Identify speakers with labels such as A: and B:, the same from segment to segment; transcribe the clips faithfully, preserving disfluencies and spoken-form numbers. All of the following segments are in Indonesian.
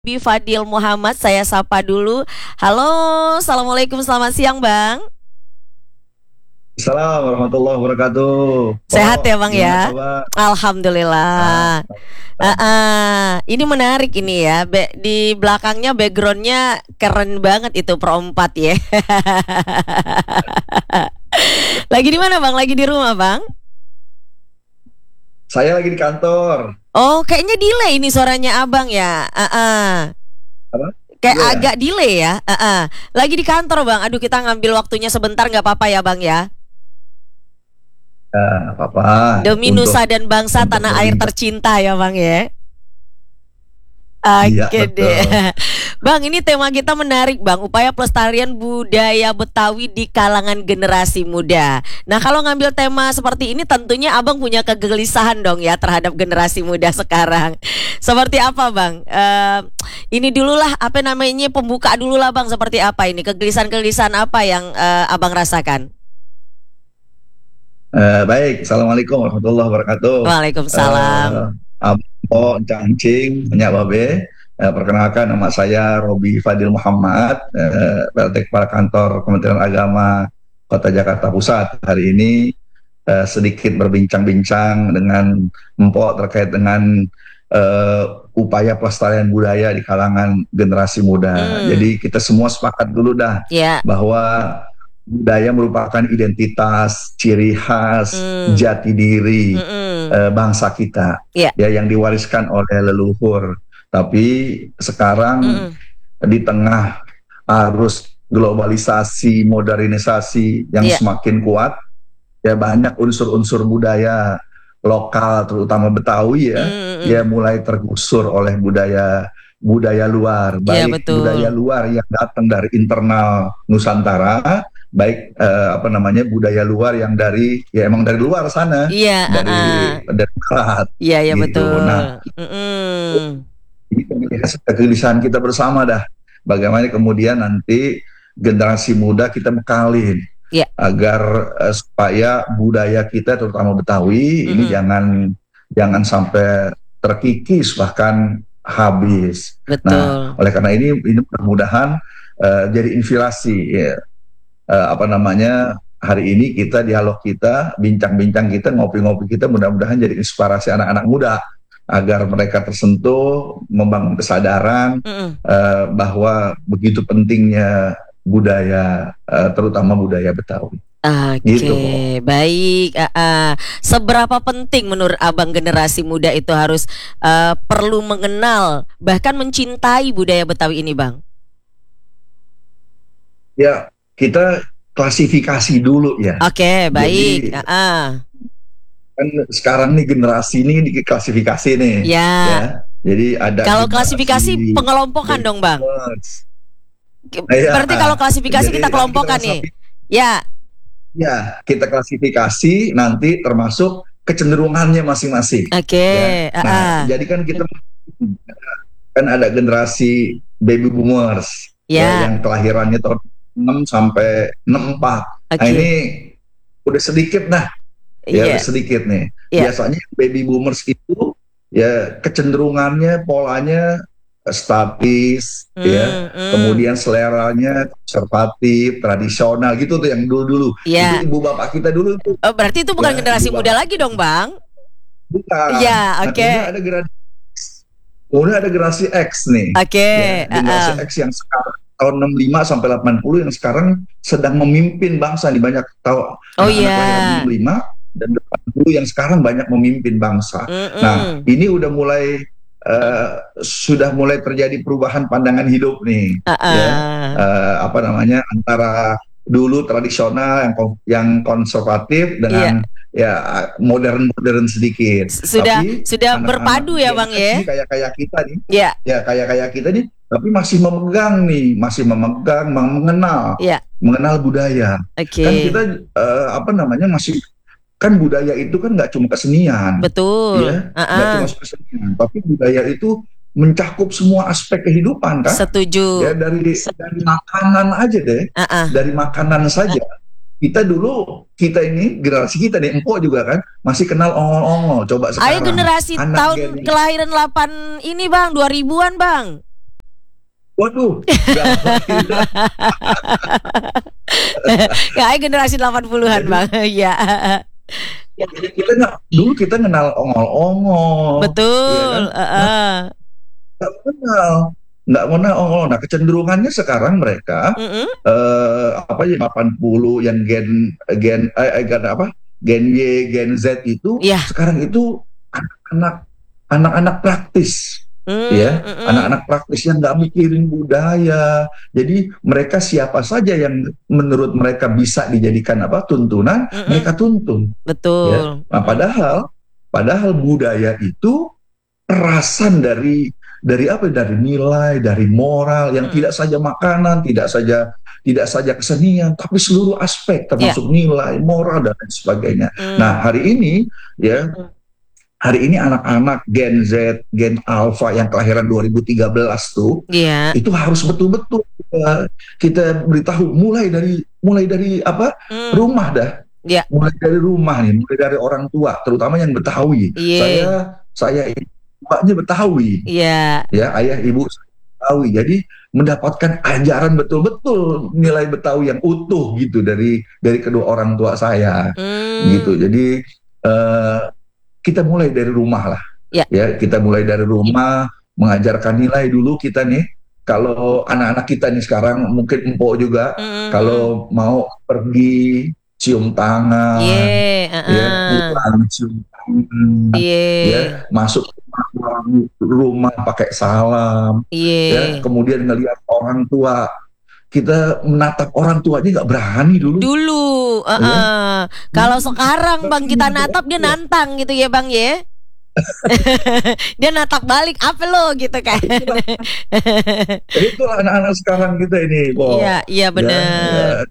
A: Bi Fadil Muhammad, saya sapa dulu. Halo, assalamualaikum, selamat siang Bang.
B: Assalamualaikum warahmatullahi wabarakatuh.
A: Sehat
B: Oh,
A: ya Bang
B: gimana
A: ya?
B: kabar? Ah,
A: Alhamdulillah. Ah, ah. Ini menarik ini ya. Be- di belakangnya backgroundnya keren banget itu Pro empat ya. Lagi di mana Bang? Lagi di rumah Bang?
B: saya lagi di kantor.
A: Oh, kayaknya delay ini suaranya Abang ya. Ah, ah.
B: Apa?
A: Kayak
B: Iya,
A: agak delay ya. Ah, ah. Lagi di kantor Bang. Aduh, kita ngambil waktunya sebentar nggak apa-apa ya Bang ya.
B: ya, apa-apa
A: Demi
B: untuk
A: nusa dan bangsa
B: untuk
A: tanah air
B: berbincang.
A: tercinta ya Bang ya.
B: Iya,
A: Oke deh.
B: betul.
A: Bang, ini tema kita menarik Bang. Upaya pelestarian budaya Betawi di kalangan generasi muda. Nah, kalau ngambil tema seperti ini tentunya Abang punya kegelisahan dong ya terhadap generasi muda sekarang. Seperti apa Bang? Eh, ini dululah apa namanya, pembuka dulu lah Bang, seperti apa ini? Kegelisahan-kegelisahan apa yang eh, Abang rasakan?
B: Eh, baik, Assalamualaikum warahmatullahi wabarakatuh.
A: Waalaikumsalam.
B: Eh, Ampo, Cangcing, Nyak Babe. Eh, perkenalkan, nama saya Robi Fadil Muhammad, eh, P L T Kepala Kantor Kementerian Agama Kota Jakarta Pusat. Hari ini eh, sedikit berbincang-bincang dengan Empok terkait dengan eh, upaya pelestarian budaya di kalangan generasi muda.
A: Hmm,
B: Jadi kita semua sepakat dulu dah
A: ya.
B: bahwa budaya merupakan identitas, ciri khas,
A: Hmm,
B: jati diri
A: mm-mm.
B: eh, bangsa kita,
A: Ya.
B: ya, yang diwariskan oleh leluhur. Tapi sekarang
A: Mm-mm.
B: di tengah arus globalisasi, modernisasi yang
A: Ya.
B: semakin kuat, ya banyak unsur-unsur budaya lokal, terutama Betawi, ya, ya
A: Mm-mm.
B: mulai tergusur oleh budaya budaya luar,
A: Ya,
B: baik budaya
A: betul.
B: luar yang datang dari internal Nusantara, baik eh, apa namanya budaya luar yang dari ya emang dari luar sana,
A: Iya,
B: dari
A: uh-uh.
B: dari barat
A: Iya, ya
B: gitu.
A: betul.
B: Nah,
A: Mm-mm.
B: ini kegelisahan kita bersama dah. Bagaimana kemudian nanti generasi muda kita bekalin
A: Iya.
B: agar eh, supaya budaya kita terutama Betawi ini
A: Mm-mm.
B: jangan jangan sampai terkikis bahkan habis. Nah,
A: Betul.
B: oleh karena ini ini mudah-mudahan eh, jadi inspirasi, ya. Eh, apa namanya hari ini kita dialog kita, bincang-bincang kita, ngopi-ngopi kita mudah-mudahan jadi inspirasi anak-anak muda agar mereka tersentuh, membangun kesadaran
A: Mm-mm.
B: eh, bahwa begitu pentingnya budaya, eh, terutama budaya Betawi.
A: Oke,
B: Gitu, kok.
A: baik. Uh-uh. Seberapa penting menurut Abang generasi muda itu harus uh, perlu mengenal bahkan mencintai budaya Betawi ini, Bang?
B: Ya, kita klasifikasi dulu ya.
A: Oke, baik.
B: Jadi
A: Uh-uh.
B: kan sekarang nih generasi ini diklasifikasi nih, ya.
A: Ya,
B: Jadi ada
A: kalau
B: generasi
A: klasifikasi pengelompokan
B: baby
A: dong, Bang.
B: boomers.
A: Ke-
B: Nah, ya,
A: Berarti kalau klasifikasi
B: jadi
A: kita
B: nanti kita
A: kelompokkan nih.
B: klasifikasi,
A: Ya,
B: ya, kita klasifikasi nanti termasuk kecenderungannya masing-masing,
A: oke.
B: ya. Nah,
A: Uh-uh.
B: jadi kan kita kan ada generasi baby boomers, ya,
A: Ya,
B: yang kelahirannya tahun enam sampai enam puluh empat. Nah, ini
A: oke.
B: udah sedikit, nah, ya udah
A: Iya,
B: sedikit nih.
A: iya.
B: Biasanya baby boomers itu ya kecenderungannya, polanya eh, statis, ya.
A: Hmm, hmm.
B: Kemudian seleranya konservatif, tradisional gitu tuh yang dulu-dulu. Itu
A: Ya.
B: ibu bapak kita dulu tuh,
A: Oh, berarti itu bukan
B: ya,
A: generasi
B: ibu
A: muda
B: bapak
A: lagi dong, Bang?
B: bukan.
A: Ya,
B: Nah, kemudian
A: oke.
B: ada generasi kemudian ada generasi X nih.
A: Oke,
B: Ya, generasi
A: uh-uh.
B: X yang sekarang tahun enam puluh lima sampai delapan puluh yang sekarang sedang memimpin bangsa, di banyak tahu
A: Oh
B: anak-anak kelahiran enam
A: iya.
B: puluh lima dan delapan puluh yang sekarang banyak memimpin bangsa. Nah,
A: Mm-mm.
B: ini udah mulai eh, sudah mulai terjadi perubahan pandangan hidup nih, ya.
A: Uh-uh.
B: Eh, apa namanya antara dulu tradisional yang kon- yang konservatif
A: Iya,
B: dengan ya modern-modern sedikit.
A: S- sudah
B: Tapi
A: sudah
B: anak-anak
A: berpadu ya,
B: Gen
A: Bang
B: X
A: ya?
B: ini kayak kayak kita nih,
A: Iya,
B: ya kayak kayak kita nih, tapi masih memegang nih, masih memegang, mengenal,
A: iya.
B: mengenal budaya. Kan
A: Oke.
B: kita eh, apa namanya masih kan budaya itu kan nggak cuma kesenian,
A: Betul.
B: ya, nggak cuma
A: Uh-uh.
B: kesenian, tapi budaya itu mencakup semua aspek kehidupan kan, ya,
A: Setuju.
B: dari dari makanan aja deh,
A: Uh-uh.
B: dari makanan saja. Kita dulu, kita ini generasi kita nih, empok juga kan masih kenal ongol-ongol. Coba
A: Ayo
B: sekarang
A: generasi
B: anak
A: tahun
B: gen
A: kelahiran delapan ini, Bang, dua ribuan, Bang.
B: Waduh, nggak lagi.
A: Kayak generasi delapan puluhan
B: Jadi,
A: Bang. Iya.
B: jadi kita nggak dulu kita kenal ongol-ongol, ya kan?
A: Betul.
B: Nah,
A: Heeh.
B: nggak kenal, nggak kenal ongol. Nah, kecenderungannya sekarang mereka
A: Mm-mm.
B: eh, apa ya delapan puluh yang gen gen eh, eh, gen apa? Gen Y, Gen Z itu
A: Iya.
B: sekarang itu anak-anak anak-anak praktis.
A: Mm,
B: Ya,
A: mm-mm.
B: anak-anak praktis yang nggak mikirin budaya. Jadi mereka siapa saja yang menurut mereka bisa dijadikan apa tuntunan,
A: Mm-mm.
B: mereka tuntun. Ya,
A: Betul.
B: nah
A: Mm-mm.
B: padahal padahal budaya itu perasan dari dari apa? Dari nilai, dari moral yang
A: Mm-mm.
B: tidak saja makanan, tidak saja tidak saja kesenian, tapi seluruh aspek
A: Ya.
B: termasuk nilai, moral dan lain sebagainya. Nah,
A: Mm.
B: hari ini ya hari ini anak-anak Gen Z, Gen Alpha yang kelahiran dua ribu tiga belas tuh
A: Iya.
B: itu harus betul-betul kita, kita beritahu mulai dari mulai dari apa
A: Mm.
B: rumah dah,
A: Ya.
B: mulai dari rumah nih, mulai dari orang tua, terutama yang Betawi.
A: Iya.
B: Saya saya bapaknya Betawi,
A: Iya.
B: ya ayah ibu Betawi, jadi mendapatkan ajaran betul-betul nilai Betawi yang utuh gitu dari dari kedua orang tua saya, gitu.
A: Mm.
B: Jadi eh, kita mulai dari rumah lah,
A: Ya.
B: ya kita mulai dari rumah mengajarkan nilai dulu kita nih. Kalau anak-anak kita nih sekarang mungkin empok juga
A: Mm-mm.
B: kalau mau pergi cium
A: Iya.
B: tangan, ya
A: Heeh.
B: pulang cium tangan,
A: Iya.
B: ya masuk rumah, rumah pakai salam, ya
A: Iya.
B: kemudian ngelihat orang tua, kita menatap orang tua aja nggak berani dulu,
A: Dulu,
B: ya
A: heeh. Kalau
B: dulu
A: sekarang Bang
B: berani
A: kita
B: gitu.
A: natap dia nantang gitu ya Bang ya. Dia natap balik apa lo gitu kan.
B: Itulah, itulah anak-anak sekarang kita ini,
A: Iya,
B: Bo.
A: iya
B: Ya, ya,
A: bener.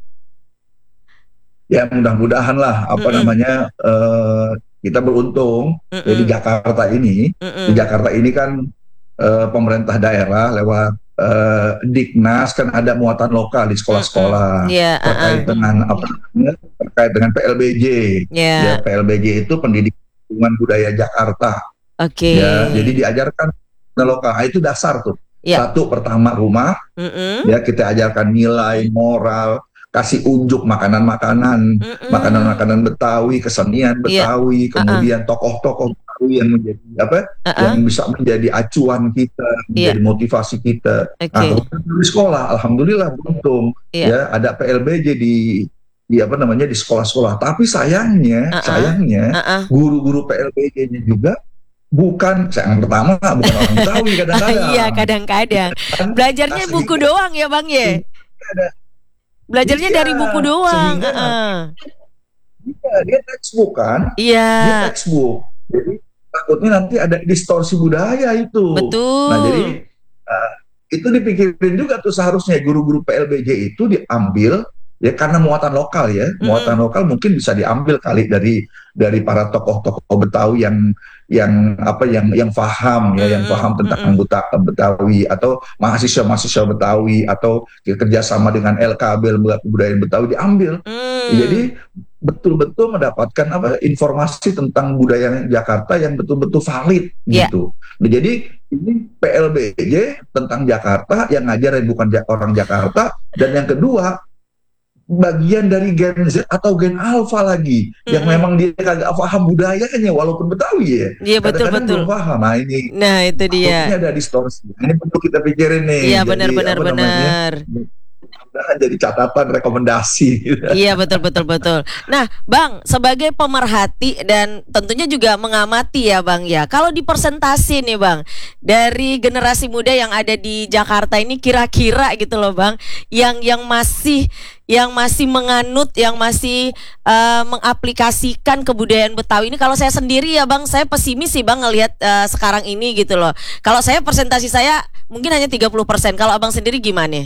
B: ya mudah-mudahan lah apa
A: Mm-mm.
B: namanya eh, kita beruntung ya di
A: Mm-mm.
B: Jakarta ini. Di
A: Mm-mm.
B: Jakarta ini kan eh, pemerintah daerah lewat eh, Diknas kan ada muatan lokal di
A: Mm-mm.
B: sekolah-sekolah
A: Iya, heeh.
B: terkait dengan apa namanya terkait dengan P L B J. Ya,
A: Iya.
B: P L B J itu Pendidikan Budaya Jakarta.
A: Oke.
B: Ya, jadi diajarkan lokal. Nah, itu dasar tuh.
A: Iya.
B: Satu pertama rumah,
A: Mm-mm.
B: ya kita ajarkan nilai moral, kasih unjuk makanan-makanan,
A: Mm-mm.
B: makanan-makanan Betawi, kesenian
A: Iya.
B: Betawi,
A: Heeh.
B: kemudian tokoh-tokoh Betawi yang menjadi apa? Yang
A: Heeh.
B: bisa menjadi acuan kita,
A: Iya.
B: menjadi motivasi kita. Nah,
A: Oke.
B: kemudian di sekolah, alhamdulillah beruntung,
A: Iya.
B: ya ada P L B J di di apa namanya di sekolah-sekolah. Tapi sayangnya,
A: Heeh.
B: sayangnya
A: Heeh.
B: guru-guru P L B J-nya juga bukan, yang pertama bukan orang Betawi
A: Iya,
B: kadang-kadang,
A: kadang-kadang.
B: kan? Nah,
A: Belajarnya buku
B: sehingga
A: doang ya Bang ya.
B: ada,
A: Belajarnya
B: iya,
A: dari buku doang.
B: sehingga nanti
A: Heeh.
B: dia, dia textbook kan,
A: Iya,
B: dia textbook, jadi takutnya nanti ada distorsi budaya itu. Nah, jadi
A: betul.
B: uh, itu dipikirin juga tuh seharusnya guru-guru P L B J itu diambil ya karena muatan lokal ya, muatan
A: Mm-mm.
B: lokal mungkin bisa diambil kali dari dari para tokoh-tokoh Betawi yang yang apa yang yang paham ya, yang
A: Mm-mm.
B: paham tentang
A: Mm-mm.
B: anggota Betawi atau mahasiswa-mahasiswa Betawi atau kerjasama dengan L K B Lembaga Kebudayaan Betawi diambil.
A: Mm.
B: Jadi betul-betul mendapatkan apa informasi tentang budaya Jakarta yang betul-betul valid
A: Ya.
B: gitu. Nah, jadi ini P L B J tentang Jakarta yang ngajarin bukan ja- orang Jakarta, dan yang kedua bagian dari Gen Z atau Gen Alpha lagi yang
A: Mm-mm.
B: memang dia kagak paham budayanya walaupun Betawi ya.
A: Iya, betul
B: Kadang-kadang
A: betul.
B: belum paham. Nah, ini
A: Nah, itu dia.
B: takutnya ada distorsi. Ini perlu kita pikirin nih.
A: Iya,
B: Jadi
A: benar benar
B: apa namanya?
A: benar.
B: Mudah-mudahan jadi catatan rekomendasi.
A: Iya, betul betul betul. Nah, Bang, sebagai pemerhati dan tentunya juga mengamati ya, Bang ya. Kalau di persentase nih, Bang, dari generasi muda yang ada di Jakarta ini kira-kira gitu loh, Bang, yang yang masih yang masih menganut, yang masih eh, mengaplikasikan kebudayaan Betawi ini. Kalau saya sendiri ya, Bang, saya pesimis sih, Bang, ngelihat eh, sekarang ini gitu loh. Kalau saya persentase saya mungkin hanya tiga puluh persen. Kalau Abang sendiri gimana?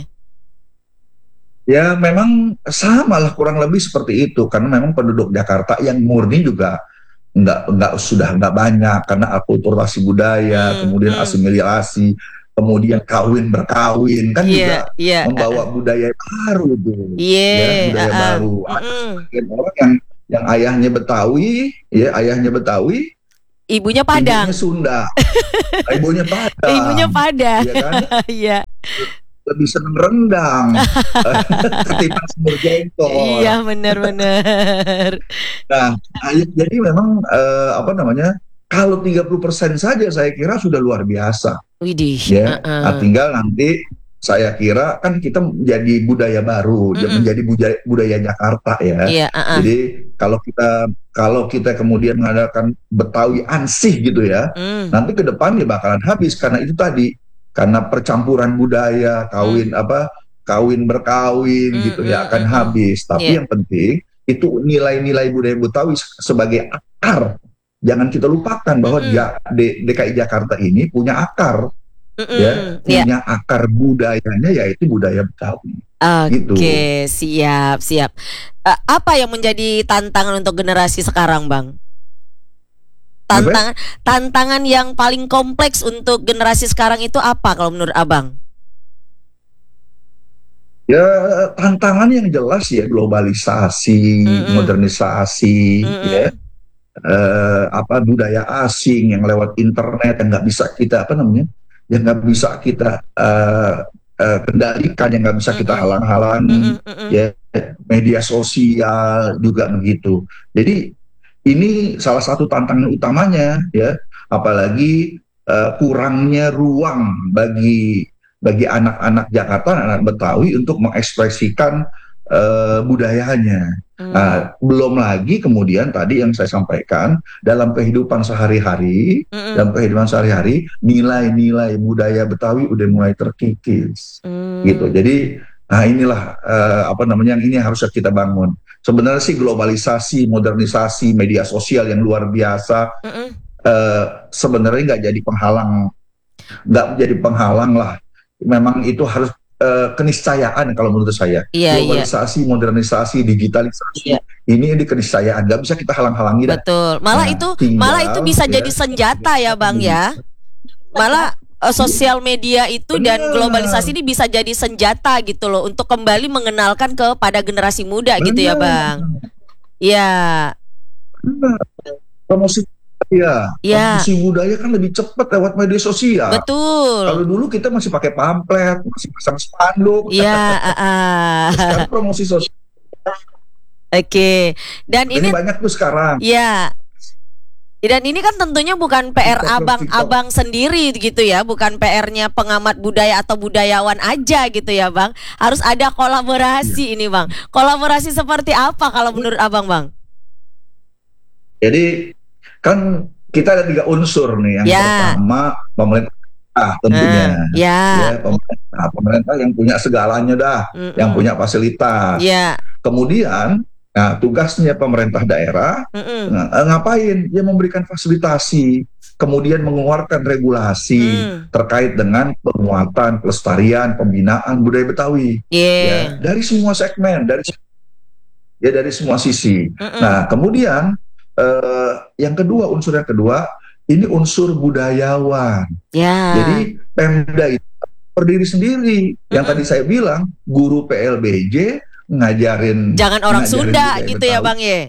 B: Ya memang sama lah kurang lebih seperti itu karena memang penduduk Jakarta yang murni juga nggak nggak sudah nggak banyak karena akulturasi budaya,
A: Hmm,
B: kemudian
A: hmm.
B: asimilasi, kemudian kawin berkawin kan
A: Iya,
B: juga
A: iya,
B: membawa budaya baru tuh,
A: iya,
B: ya budaya
A: heeh.
B: baru. Ada
A: Mm-mm.
B: sebagian orang yang yang ayahnya Betawi, ya ayahnya Betawi,
A: Ibunya
B: ibunya
A: Padang.
B: Sunda, ibunya
A: Ibunya
B: Padang,
A: Padang.
B: ya kan?
A: Iya.
B: lebih seneng rendang ketimbang semur jengkol.
A: Iya, benar-benar.
B: Nah, ay- jadi memang eh, apa namanya? Kalau tiga puluh persen saja saya kira sudah luar biasa,
A: Widih,
B: ya. Nah,
A: heeh.
B: tinggal nanti saya kira kan kita menjadi budaya baru, ya,
A: Mm-mm.
B: menjadi budaya, budaya Jakarta ya.
A: Iya, heeh.
B: Jadi kalau kita kalau kita kemudian mengadakan Betawi ansih gitu ya,
A: Mm.
B: nanti ke depan ya bakalan habis karena itu tadi, karena percampuran budaya,
A: Mm.
B: kawin apa kawin berkawin
A: Mm,
B: gitu ya
A: mm,
B: akan
A: mm, mm.
B: habis. Tapi
A: Iya.
B: yang penting itu nilai-nilai budaya Betawi sebagai akar. Jangan kita lupakan bahwa
A: Mm-mm.
B: Ja- D- DKI Jakarta ini punya akar, ya,
A: Mm-mm. Iya.
B: punya akar budayanya yaitu budaya Betawi. Gitu.
A: Oke, siap, siap. Eh, apa yang menjadi tantangan untuk generasi sekarang, Bang?
B: Apa?
A: Tantangan tantangan yang paling kompleks untuk generasi sekarang itu apa kalau menurut Abang?
B: Ya tantangan yang jelas ya globalisasi,
A: Mm-mm.
B: modernisasi, ya
A: Mm-mm.
B: eh, apa budaya asing yang lewat internet yang nggak bisa kita apa namanya, yang nggak bisa kita eh, eh, kendalikan, yang nggak bisa kita
A: Mm-mm.
B: halang-halangi,
A: Mm-mm. Mm-mm.
B: ya media sosial juga begitu. Jadi ini salah satu tantangan utamanya ya, apalagi eh, kurangnya ruang bagi bagi anak-anak Jakarta, anak Betawi untuk mengekspresikan eh, budayanya.
A: Mm.
B: Nah, belum lagi kemudian tadi yang saya sampaikan dalam kehidupan sehari-hari,
A: Mm-mm.
B: dalam kehidupan sehari-hari nilai-nilai budaya Betawi udah mulai terkikis, gitu.
A: Mm.
B: Jadi, nah inilah eh, apa namanya yang ini yang harus kita bangun. Sebenarnya sih globalisasi, modernisasi, media sosial yang luar biasa
A: Mm-mm.
B: eh, sebenarnya nggak jadi penghalang, nggak jadi penghalang lah. Memang itu harus eh, keniscayaan kalau menurut saya.
A: Iya, iya,
B: Globalisasi, modernisasi, digitalisasi,
A: iya.
B: ini di keniscayaan, nggak bisa kita halang-halangi dah.
A: Betul. Malah
B: Nah,
A: itu malah itu
B: tinggal
A: bisa
B: ya
A: jadi senjata ya, Bang ya. Malah eh, sosial media itu dan globalisasi
B: benar,
A: ini bisa jadi senjata gitu loh untuk kembali mengenalkan kepada generasi muda gitu ya,
B: benar,
A: Bang. Iya.
B: benar. Promosi ya,
A: Iya,
B: promosi budaya kan lebih cepat lewat media sosial. Kalau
A: betul.
B: dulu kita masih pakai pamflet, masih pasang spanduk.
A: Iya, ah,
B: Sekarang
A: ah.
B: promosi sosial
A: Oke. Dan
B: ini
A: ini
B: banyak tuh sekarang.
A: ya, dan ini kan tentunya bukan P R
B: TikTok, TikTok.
A: abang-abang sendiri gitu ya, bukan P R-nya pengamat budaya atau budayawan aja gitu ya, Bang. Harus ada kolaborasi ini, Bang. Kolaborasi seperti apa kalau menurut Abang, Bang?
B: Jadi kan kita ada tiga unsur nih. Yang
A: Ya.
B: pertama pemerintah tentunya.
A: Nah, ya.
B: Ya, pemerintah, pemerintah yang punya segalanya dah,
A: Mm-mm.
B: yang punya fasilitas.
A: Ya.
B: Kemudian, nah tugasnya pemerintah daerah
A: Mm-mm.
B: nah, eh, ngapain? Dia memberikan fasilitasi, kemudian mengeluarkan regulasi
A: Mm.
B: terkait dengan penguatan, pelestarian, pembinaan budaya Betawi.
A: Yeah.
B: Ya, dari semua segmen, dari ya dari semua sisi.
A: Mm-mm.
B: Nah, kemudian eh, yang kedua, unsur yang kedua, ini unsur budayawan.
A: Ya.
B: Jadi Pemda itu berdiri sendiri. Yang
A: Mm-mm.
B: tadi saya bilang, guru P L B J ngajarin
A: Jangan orang
B: ngajarin
A: Sunda
B: budaya
A: gitu ya,
B: Betawi.
A: Bang ye.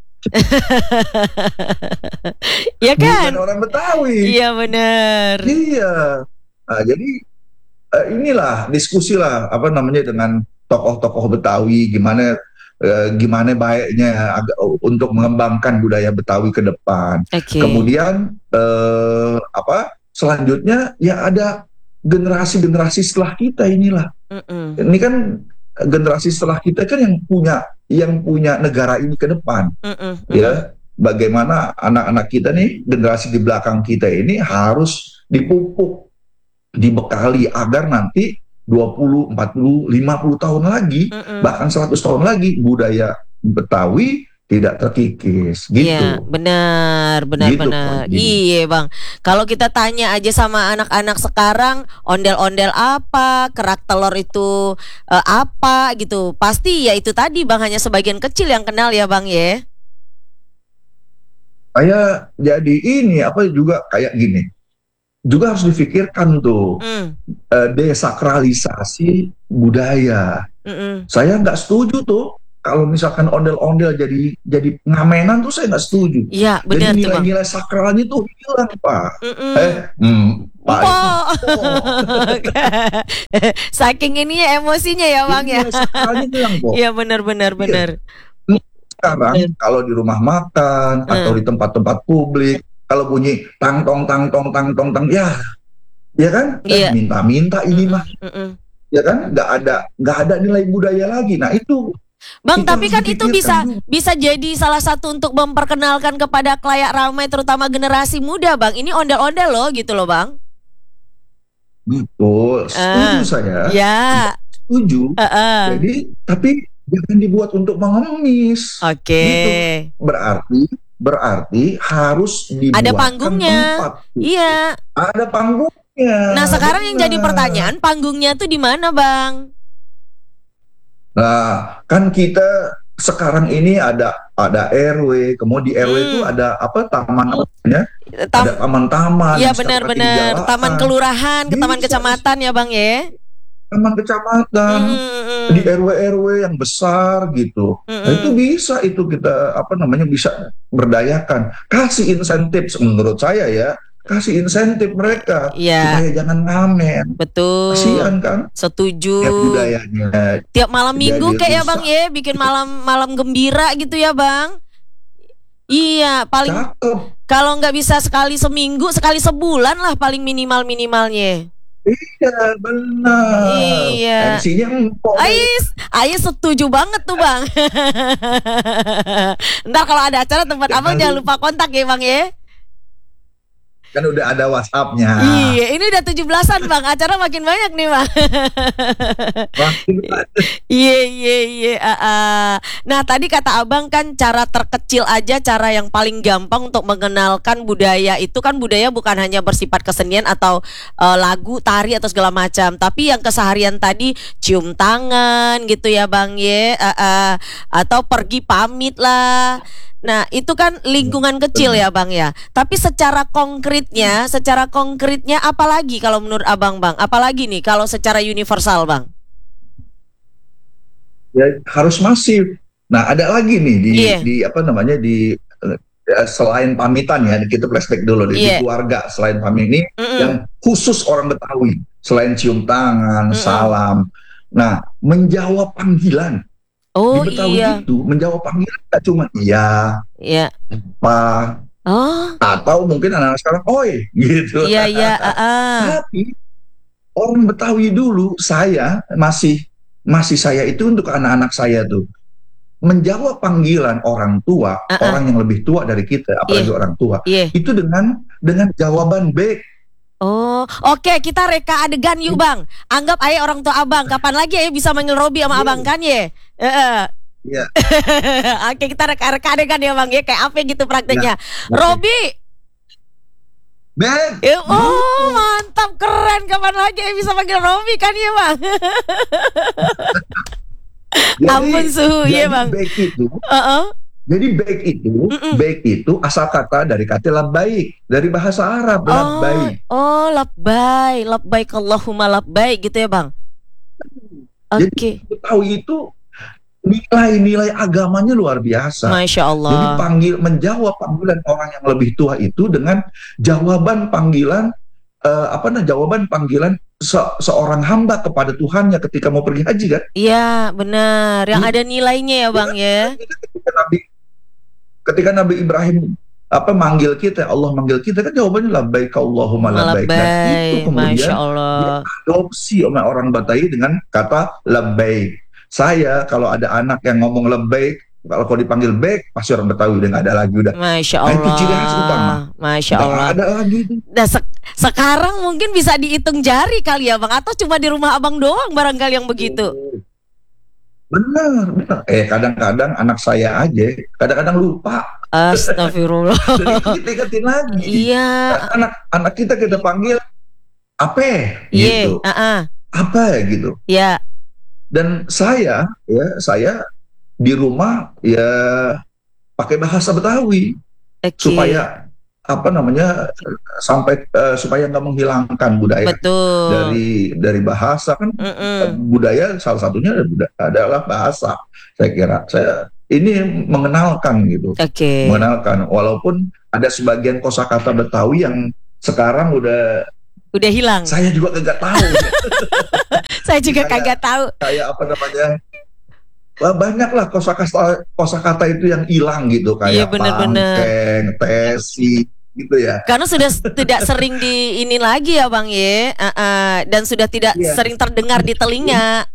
A: Ya kan?
B: Bukan orang Betawi.
A: Iya benar.
B: Iya. Nah, jadi eh, inilah diskusi lah apa namanya dengan tokoh-tokoh Betawi gimana eh, gimana baiknya agak, untuk mengembangkan budaya Betawi ke depan.
A: Oke.
B: Kemudian eh, apa selanjutnya ya ada generasi-generasi setelah kita inilah.
A: Mm-mm.
B: Ini kan generasi setelah kita kan yang punya yang punya negara ini ke depan.
A: Mm-mm.
B: Ya, bagaimana anak-anak kita nih, generasi di belakang kita ini harus dipupuk, dibekali agar nanti dua puluh, empat puluh, lima puluh tahun lagi,
A: Mm-mm.
B: bahkan seratus tahun lagi budaya Betawi tidak terkikis, gitu.
A: Iya, benar, benar,
B: Gitu,
A: benar.
B: Pak.
A: Iya, Bang. Kalau kita tanya aja sama anak-anak sekarang, ondel-ondel apa, kerak telur itu eh, apa gitu. Pasti ya itu tadi, Bang, hanya sebagian kecil yang kenal ya, Bang ya.
B: Saya jadi ini apa juga kayak gini. Juga harus difikirkan tuh
A: Mm.
B: eh, desakralisasi budaya.
A: Mm-mm.
B: Saya nggak setuju tuh kalau misalkan ondel-ondel jadi jadi ngamenan tuh saya nggak setuju.
A: Iya, benar
B: Jadi
A: tuh, Bang.
B: nilai-nilai sakralnya tuh hilang, Pak.
A: Mm-mm.
B: Eh, hmm, Pak
A: Empok.
B: itu,
A: Saking ininya emosinya ya bang ya.
B: iya, sakralnya hilang kok.
A: Iya benar benar
B: Iya.
A: benar.
B: Sekarang kalau di rumah makan atau
A: Hmm.
B: di tempat-tempat publik, kalau bunyi tang tong tang tong tang tong tang, ya, ya kan, eh,
A: Iya.
B: minta-minta ini mah,
A: Mm-mm.
B: ya kan, nggak ada nggak ada nilai budaya lagi. Nah itu
A: Bang,
B: itu
A: tapi
B: harus
A: kan itu bisa
B: dipikirkan juga.
A: bisa jadi salah satu untuk memperkenalkan kepada khalayak ramai terutama generasi muda, Bang. Ini ondel-ondel loh gitu loh, Bang.
B: Betul, setuju
A: Ah,
B: saya,
A: ya.
B: setuju.
A: Heeh.
B: Jadi tapi jangan dibuat untuk mengemis,
A: Oke.
B: gitu. Berarti berarti harus
A: Ada
B: dibuatkan
A: panggungnya.
B: tempat.
A: Iya.
B: Ada panggungnya.
A: Nah, sekarang yang jadi
B: benar.
A: pertanyaan, panggungnya tuh di mana, Bang?
B: Nah, kan kita sekarang ini ada ada R W, kemudian di R W itu
A: Hmm.
B: ada apa taman apa namanya?
A: Tam
B: Ada taman-taman
A: Iya
B: yang setiap kali
A: benar-benar,
B: dijalan,
A: taman kelurahan, ke taman
B: bisa
A: kecamatan ya, Bang ya.
B: taman kecamatan di
A: Mm-mm.
B: R W R W yang besar gitu. Nah, itu
A: Mm-mm.
B: bisa itu kita apa namanya bisa berdayakan. Kasih insentif menurut saya ya, kasih insentif mereka
A: Iya,
B: supaya jangan ngamen.
A: betul.
B: Kasihan kan
A: Setuju.
B: ya budayanya.
A: Tiap malam minggu
B: Jadi
A: kayak ya Bang
B: rusak.
A: ya, bikin malam malam gembira gitu ya Bang. Iya, paling
B: Cakep.
A: kalau nggak bisa sekali seminggu, sekali sebulan lah paling minimal minimalnya.
B: Iya benar.
A: Iya.
B: M C-nya empuk.
A: Ais, Ais setuju banget tuh Bang. Ntar kalau ada acara tempat
B: Ya,
A: abang
B: kali.
A: jangan lupa kontak ya Bang ya.
B: Kan udah ada WhatsApp-nya.
A: Iya, ini udah tujuh belasan Bang, acara makin banyak nih Bang.
B: Makin ada.
A: Iya iya iya. ah, ah. Nah tadi kata abang kan cara terkecil aja, cara yang paling gampang untuk mengenalkan budaya itu kan budaya bukan hanya bersifat kesenian atau eh, lagu, tari atau segala macam, tapi yang keseharian tadi cium tangan gitu ya bang ya, ah, ah. atau pergi pamit lah. Nah itu kan lingkungan kecil ya bang ya. Tapi secara konkretnya, secara konkretnya apalagi kalau menurut abang bang? Apalagi nih kalau secara universal bang?
B: Ya harus masif. Nah, ada lagi nih di
A: Iya.
B: di apa namanya di eh, selain pamitan ya, kita flashback dulu di, di
A: Iya.
B: keluarga selain pamit ini
A: Mm-mm.
B: yang khusus orang Betawi, selain cium tangan,
A: Mm-mm.
B: salam. Nah, menjawab panggilan.
A: Oh
B: Di Betawi
A: iya,
B: itu menjawab panggilan tak cuma iya,
A: iya.
B: Pak,
A: Oh
B: atau mungkin anak-anak sekarang oi gitu.
A: iya iya. ah, ah.
B: Tapi orang Betawi dulu saya masih masih saya itu untuk anak-anak saya tuh menjawab panggilan orang tua,
A: Ah, ah.
B: orang yang lebih tua dari kita, apalagi
A: Iya.
B: orang tua,
A: Iya.
B: itu dengan dengan jawaban baik.
A: Oh, oke kita reka adegan yuk bang. Anggap ayah orang tua abang. Kapan lagi ayah bisa manggil Robi sama
B: Iya.
A: abang kan ya? Heeh.
B: Iya.
A: Oke kita reka-reka adegan ya bang ya. Kayak apa gitu prakteknya?
B: Oke.
A: Robi.
B: Baik.
A: Eh, oh mantap keren. Kapan lagi ayah bisa manggil Robi kan ya bang?
B: Jadi,
A: Ampun suhu
B: jadi
A: ya bang.
B: baik itu,
A: Heeh.
B: jadi baik itu,
A: Mm-mm.
B: baik itu asal kata dari kata labbaik, dari bahasa Arab
A: Oh,
B: labbaik.
A: oh labbaik, labbaik Allahumma labbaik gitu ya bang.
B: Jadi
A: Oke,
B: Betawi itu nilai-nilai agamanya luar biasa.
A: Masya Allah.
B: Jadi panggil menjawab panggilan orang yang lebih tua itu dengan jawaban panggilan eh, apa nah jawaban panggilan se- seorang hamba kepada Tuhannya ketika mau pergi haji kan?
A: Iya benar, yang
B: Iya.
A: ada nilainya ya bang ya.
B: Ketika Nabi ketika Nabi Ibrahim apa manggil kita, Allah manggil kita kan jawabannya labbaik Allahumma labbaik. Dan itu
A: Labbaik,
B: kemudian
A: Masya Allah.
B: adopsi oleh orang Betawi dengan kata labbaik. Saya kalau ada anak yang ngomong labbaik, kalau kalau dipanggil baik pasti orang Betawi udah nggak ada lagi udah.
A: Masya
B: Nah, itu ciri khas utama.
A: Allah, Masya
B: Nggak
A: Allah.
B: ada lagi itu.
A: Nah, sek- sekarang mungkin bisa dihitung jari kali ya bang, atau cuma di rumah abang doang barangkali yang begitu.
B: Benar, benar. Eh kadang-kadang anak saya aja, kadang-kadang lupa.
A: Astagfirullah.
B: Jadi kita ingetin lagi.
A: Iya,
B: Anak-anak kita kita panggil apa
A: iya,
B: gitu,
A: ah, ah.
B: apa gitu.
A: Ya,
B: Dan saya, ya saya di rumah ya pakai bahasa Betawi
A: oke,
B: supaya apa namanya sampai eh, supaya nggak menghilangkan budaya
A: betul.
B: dari dari bahasa kan.
A: Mm-mm.
B: Budaya salah satunya adalah bahasa. Saya kira saya ini mengenalkan gitu,
A: Oke,
B: mengenalkan walaupun ada sebagian kosakata Betawi yang sekarang udah
A: Udah hilang.
B: Saya juga kagak tahu.
A: Saya juga
B: Kayak-
A: kagak tahu.
B: Kayak apa namanya? Wah, banyak lah kosakata kosakata itu yang hilang gitu,
A: Iya,
B: kayak
A: bener-bener.
B: pangkeng, tesi gitu ya.
A: Karena sudah tidak sering di ini lagi ya Bang Ye, Uh, uh, dan sudah tidak
B: Iya.
A: sering terdengar di telinga.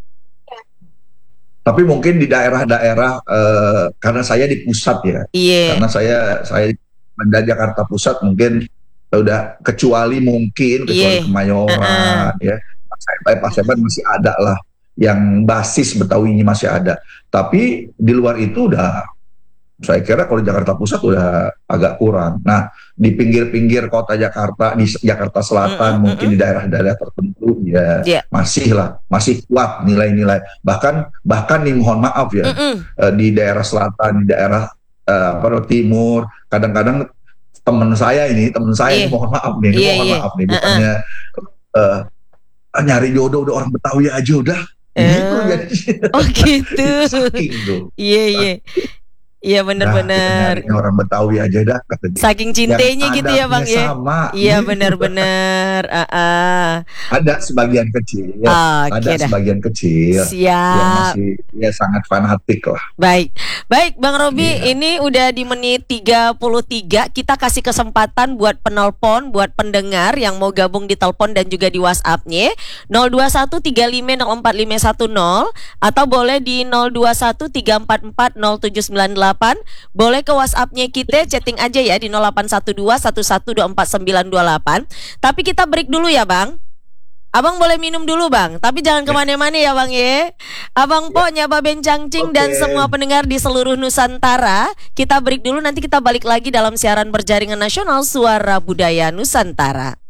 B: Tapi mungkin di daerah-daerah eh, karena saya di pusat ya.
A: Iya.
B: Karena saya saya di Jakarta Pusat mungkin udah, kecuali mungkin kecuali
A: Iya.
B: Kemayoran ya. Pasar Pasar masih ada lah yang basis Betawinya masih ada. Tapi di luar itu udah, saya kira kalau di Jakarta Pusat udah agak kurang. Nah, di pinggir-pinggir kota Jakarta, di Jakarta Selatan,
A: Mm-mm,
B: mungkin di daerah-daerah tertentu ya
A: Iya.
B: masih lah, masih kuat nilai-nilai. Bahkan bahkan nih mohon maaf ya,
A: Mm-mm.
B: eh, di daerah selatan, di daerah eh, apa timur, kadang-kadang teman saya ini, teman saya
A: Iya.
B: ini, mohon maaf nih,
A: Iya,
B: mohon
A: iya.
B: maaf nih,
A: Uh-uh.
B: bukannya eh, nyari jodoh udah orang Betawi aja udah.
A: Eh.
B: Gitu jadi.
A: Oh gitu.
B: Saking tuh.
A: Iya iya. Iya
B: Nah,
A: benar-benar.
B: nyarinya orang Betawi aja dah kata dia.
A: Saking cintanya
B: Yang
A: gitu ya Bang
B: adatnya
A: ya.
B: sama.
A: Iya
B: Gitu.
A: benar-benar. Uh, uh.
B: Ada sebagian kecil,
A: Oke
B: ada
A: dah.
B: sebagian kecil yang
A: Siap.
B: masih ya sangat fanatik lah.
A: Baik, baik Bang Robi,
B: Iya.
A: ini udah di menit tiga puluh tiga. Kita kasih kesempatan buat penelpon, buat pendengar yang mau gabung di telepon dan juga di WhatsApp-nya nol dua satu tiga lima nol empat lima satu nol atau boleh di nol dua satu tiga empat empat nol tujuh sembilan delapan. Boleh ke WhatsApp-nya kita, chatting aja ya di nol delapan satu dua satu satu dua empat sembilan dua delapan. Tapi kita break dulu ya Bang. Abang boleh minum dulu Bang, tapi jangan kemana-mana ya Bang ya. Abang Po, Nyaba Bencangcing dan
B: Oke.
A: semua pendengar di seluruh Nusantara. Kita break dulu, nanti kita balik lagi dalam siaran berjaringan nasional Suara Budaya Nusantara.